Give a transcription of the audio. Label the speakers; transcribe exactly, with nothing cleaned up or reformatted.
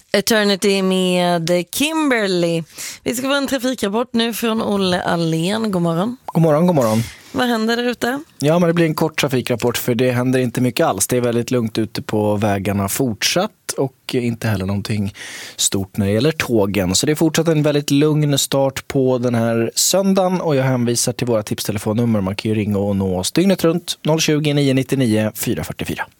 Speaker 1: Eternity med Kimberly. Vi ska få en trafikrapport nu från Olle Allén. God morgon.
Speaker 2: God morgon, god morgon.
Speaker 1: Vad händer där ute?
Speaker 2: Ja, men det blir en kort trafikrapport för det händer inte mycket alls. Det är väldigt lugnt ute på vägarna fortsatt och inte heller någonting stort när det gäller tågen. Så det är fortsatt en väldigt lugn start på den här söndagen och jag hänvisar till våra tipstelefonnummer. Man kan ju ringa och nå oss dygnet runt noll tjugo, nio nio nio, fyra fyra fyra.